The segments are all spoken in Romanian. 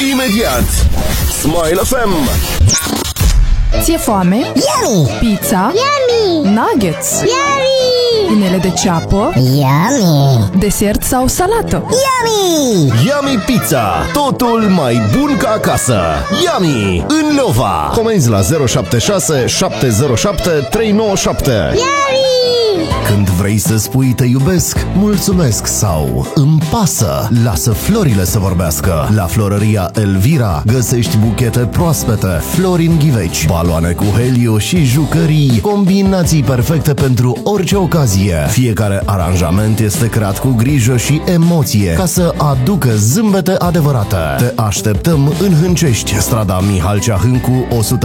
imediat. Smile FM. Ți-e foame? Yummy! Pizza? Yummy! Nuggets? Yummy! Inele de ceapă? Yummy! Desert sau salată? Yummy! Yummy Pizza. Totul mai bun ca acasă. Yummy în Lova. Comenzi la 076 707 397. Yummy! Când vrei să spui te iubesc, mulțumesc sau îmi pasă, lasă florile să vorbească. La Florăria Elvira găsești buchete proaspete, flori în ghiveci, baloane cu heliu și jucării, combinații perfecte pentru orice ocazie. Fiecare aranjament este creat cu grijă și emoție ca să aducă zâmbete adevărate. Te așteptăm în Hâncești, strada Mihal Ceahâncu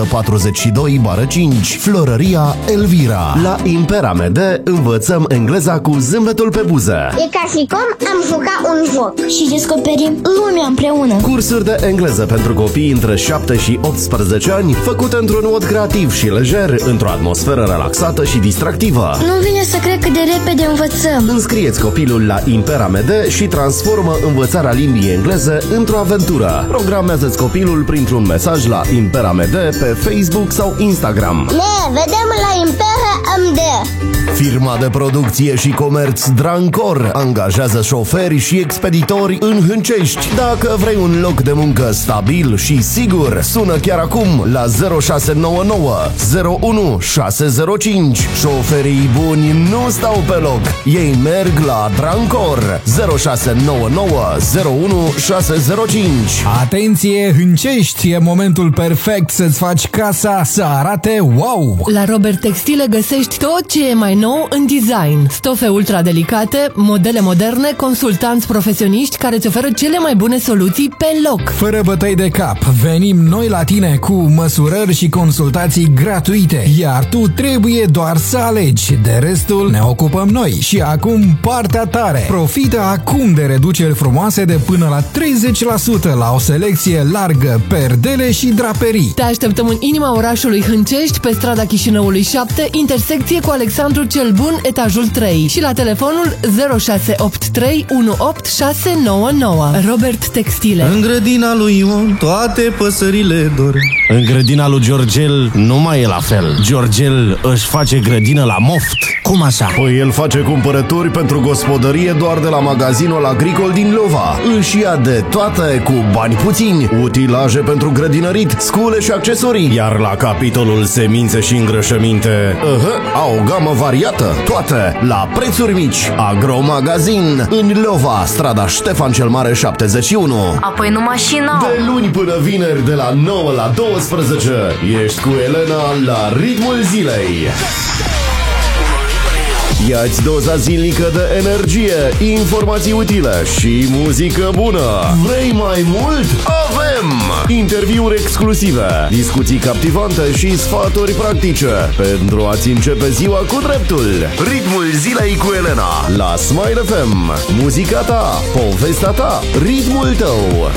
142/5, Florăria Elvira. La Imperamede învățăm engleza cu zâmbetul pe buză. E ca și cum am jucat un joc și descoperim lumea împreună. Cursuri de engleză pentru copii între 7 și 18 ani, făcute într-un mod creativ și lejer, într-o atmosferă relaxată și distractivă. Nu vine să cred cât de repede învățăm. Înscrieți copilul la Imperamede și transformă învățarea limbii engleze într-o aventură. Programează-ți copilul printr-un mesaj la Imperamede pe Facebook sau Instagram. Ne vedem la Imperamede. Firma de producție și comerț Drancor angajează șoferi și expeditori în Hâncești. Dacă vrei un loc de muncă stabil și sigur, sună chiar acum la 0699 01 605. Șoferii buni nu stau pe loc. Ei merg la Drancor. 0699 01 605. Atenție, Hâncești! E momentul perfect să-ți faci casa să arate wow! La Robert Textile găsești tot ce e mai nou în design. Stofe ultra delicate, modele moderne, consultanți profesioniști care îți oferă cele mai bune soluții pe loc. Fără bătăi de cap, venim noi la tine cu măsurări și consultații gratuite, iar tu trebuie doar să alegi. De restul ne ocupăm noi. Și acum partea tare. Profită acum de reduceri frumoase de până la 30% la o selecție largă, perdele și draperii. Te așteptăm în inima orașului Hâncești, pe strada Chișinăului 7, intersecție cu Alexandru cel Bun, etajul 3, și la telefonul 0683 18699. Robert Textile. În grădina lui Ion toate păsările dorm. În grădina lui Georgel nu mai e la fel. Georgel își face grădină la moft. Cum așa? Păi el face cumpărături pentru gospodărie doar de la magazinul agricol din Lova. Își ia de toate cu bani puțini, utilaje pentru grădinărit, scule și accesorii. Iar la capitolul semințe și îngrășăminte, au o gamă variată, toate la prețuri mici. Agromagazin în Lova, strada Ștefan cel Mare 71. Apoi nu mașina. De luni până vineri de la 9 la 12 ești cu Elena la ritmul zilei. Ia-ți doza zilnică de energie, informații utile și muzică bună. Vrei mai mult? Avem! Interviuri exclusive, discuții captivante și sfaturi practice pentru a-ți începe ziua cu dreptul. Ritmul zilei cu Elena la Smile FM. Muzica ta, povestea ta, ritmul tău.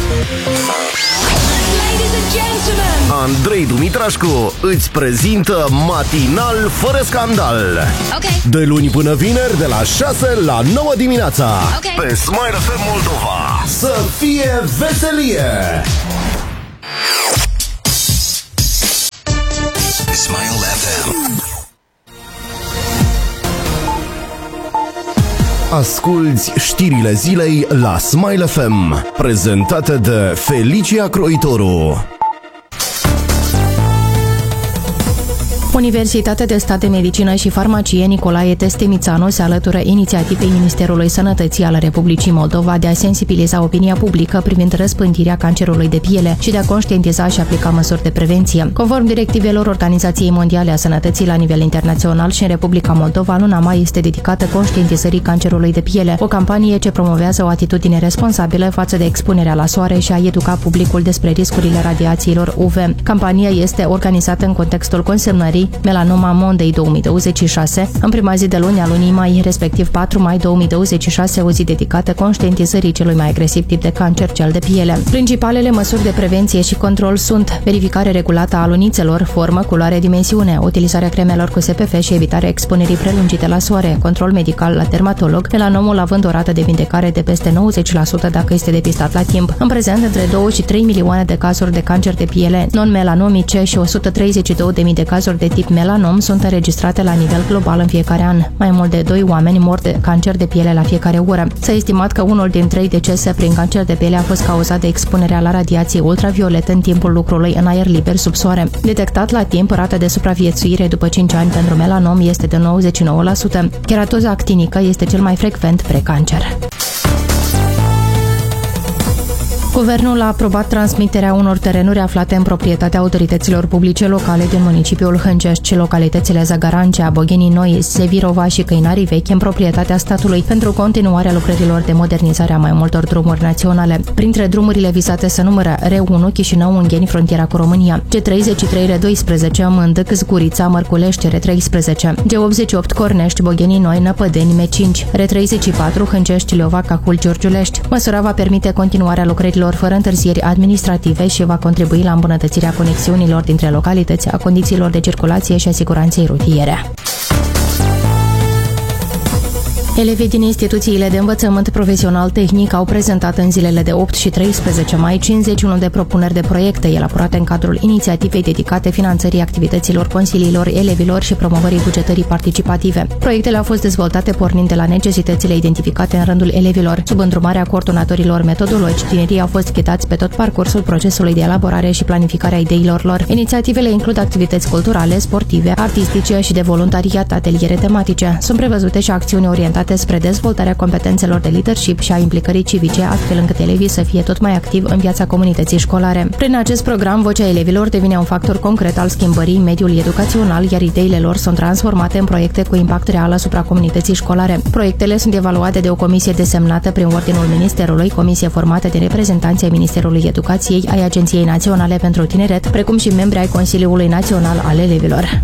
Andrei Dumitrașcu îți prezintă Matinal fără scandal. De luni până vineri de la 6 la 9 dimineața. Pe Smile FM Moldova. Să fie veselie! Smile FM. Asculți știrile zilei la Smile FM, prezentate de Felicia Croitoru. Universitatea de Stat de Medicină și Farmacie Nicolae Testemițanu se alătură inițiativei Ministerului Sănătății al Republicii Moldova de a sensibiliza opinia publică privind răspândirea cancerului de piele și de a conștientiza și aplica măsuri de prevenție. Conform directivelor Organizației Mondiale a Sănătății la nivel internațional și în Republica Moldova, luna mai este dedicată conștientizării cancerului de piele, o campanie ce promovează o atitudine responsabilă față de expunerea la soare și a educa publicul despre riscurile radiațiilor UV. Campania este organizată în contextul consemnării mai, Melanoma Monday 2026, în prima zi de luni a lunii mai, respectiv 4 mai 2026, o zi dedicată conștientizării celui mai agresiv tip de cancer, cel de piele. Principalele măsuri de prevenție și control sunt verificare regulată a alunițelor, formă, culoare, dimensiune, utilizarea cremelor cu SPF și evitarea expunerii prelungite la soare, control medical la dermatolog, melanomul având o rată de vindecare de peste 90% dacă este depistat la timp. În prezent, între 2 și 3 milioane de cazuri de cancer de piele non-melanomice și 132.000 de cazuri de tip melanom sunt înregistrate la nivel global în fiecare an. Mai mult de 2 oameni mor de cancer de piele la fiecare oră. S-a estimat că unul din 3 decese prin cancer de piele a fost cauzat de expunerea la radiații ultraviolete în timpul lucrului în aer liber sub soare. Detectat la timp, rata de supraviețuire după 5 ani pentru melanom este de 99%. Keratoza actinică este cel mai frecvent precancer. Guvernul a aprobat transmiterea unor terenuri aflate în proprietatea autorităților publice locale din municipiul Hâncești și localitățile Zagarancea, Boghenii Noi, Sevirova și Căinarii Vechi în proprietatea statului pentru continuarea lucrărilor de modernizare a mai multor drumuri naționale. Printre drumurile vizate se numără R1 Chișinău-Ungheni, frontiera cu România, G33 R12 Mândâc, Zgurița, Mărculești R13, G88 Cornești, Boghenii Noi, Năpădeni, M5, R34 Hâncești, Leova, Cahul, Giurgiulești. Măsura va permite continuarea lucrărilor fără întârzieri administrative și va contribui la îmbunătățirea conexiunilor dintre localități, a condițiilor de circulație și a siguranței rutiere. Elevii din instituțiile de învățământ profesional tehnic au prezentat în zilele de 8 și 13 mai 51 de propuneri de proiecte elaborate în cadrul inițiativei dedicate finanțării activităților consiliilor elevilor și promovării bugetării participative. Proiectele au fost dezvoltate pornind de la necesitățile identificate în rândul elevilor. Sub îndrumarea coordonatorilor metodologi, tinerii au fost ghetați pe tot parcursul procesului de elaborare și planificare a ideilor lor. Inițiativele includ activități culturale, sportive, artistice și de voluntariat, ateliere tematice. Sunt prevăzute și acțiuni orientate spre dezvoltarea competențelor de leadership și a implicării civice, astfel încât elevii să fie tot mai activi în viața comunității școlare. Prin acest program, vocea elevilor devine un factor concret al schimbării în mediul educațional, iar ideile lor sunt transformate în proiecte cu impact real asupra comunității școlare. Proiectele sunt evaluate de o comisie desemnată prin ordinul Ministerului, comisie formată de reprezentanți ai Ministerului Educației, ai Agenției Naționale pentru Tineret, precum și membri ai Consiliului Național al Elevilor.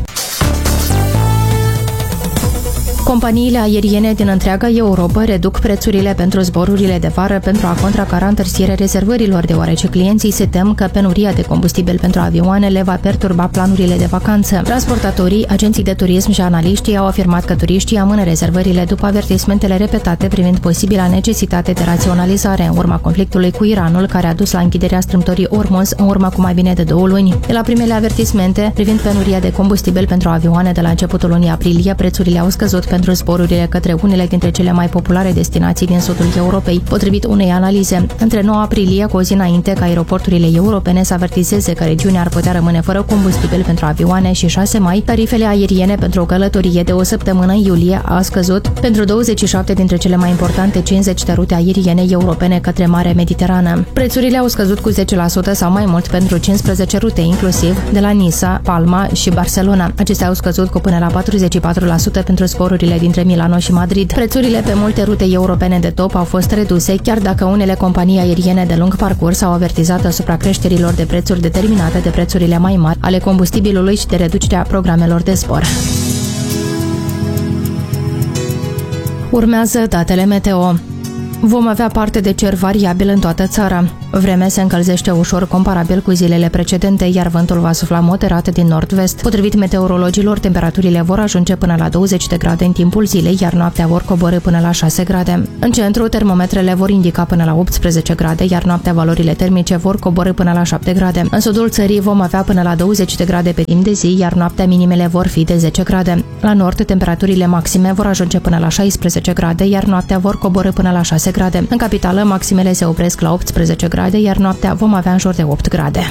Companiile aeriene din întreaga Europa reduc prețurile pentru zborurile de vară pentru a contracara întârzierea rezervărilor, deoarece clienții se tem că penuria de combustibil pentru avioane le va perturba planurile de vacanță. Transportatorii, agenții de turism și analiștii au afirmat că turiștii amână rezervările după avertismentele repetate privind posibila necesitate de raționalizare în urma conflictului cu Iranul, care a dus la închiderea strâmtorii Hormuz în urmă cu mai bine de 2 luni. De la primele avertismente privind penuria de combustibil pentru avioane de la începutul lunii aprilie, prețurile au scăzut pentru zborurile către unele dintre cele mai populare destinații din sudul Europei, potrivit unei analize. Între 9 aprilie, cu o zi înainte ca aeroporturile europene să avertizeze că regiunea ar putea rămâne fără combustibil pentru avioane, și 6 mai, tarifele aeriene pentru o călătorie de o săptămână în iulie a scăzut pentru 27 dintre cele mai importante 50 de rute aeriene europene către Marea Mediterană. Prețurile au scăzut cu 10% sau mai mult pentru 15 rute, inclusiv de la Nisa, Palma și Barcelona. Acestea au scăzut cu până la 44% pentru zborurile dintre Milano și Madrid. Prețurile pe multe rute europene de top au fost reduse, chiar dacă unele companii aeriene de lung parcurs au avertizat asupra creșterilor de prețuri determinate de prețurile mai mari ale combustibilului și de reducerea programelor de zbor. Urmează datele meteo. Vom avea parte de cer variabil în toată țara. Vremea se încălzește ușor comparabil cu zilele precedente, iar vântul va sufla moderat din nord-vest. Potrivit meteorologilor, temperaturile vor ajunge până la 20 de grade în timpul zilei, iar noaptea vor coborî până la 6 grade. În centru, termometrele vor indica până la 18 grade, iar noaptea valorile termice vor coborî până la 7 grade. În sudul țării vom avea până la 20 de grade pe timp de zi, iar noaptea minimele vor fi de 10 grade. La nord, temperaturile maxime vor ajunge până la 16 grade, iar noaptea vor coborî până la 6 grade. În capitală, maximele se opresc la 18 grade, iar noaptea vom avea în jur de 8 grade.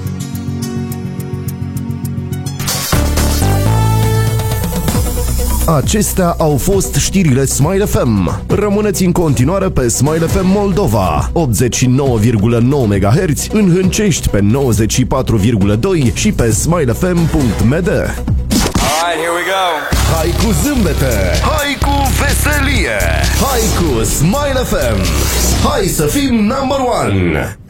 Acestea au fost știrile Smile FM. Rămâneți în continuare pe Smile FM Moldova, 89,9 MHz, în Hâncești pe 94,2 și pe smilefm.md. Alright, here we go. Hai cu zâmbete, hai cu veselie, hai cu Smile FM. Hai să fim number one.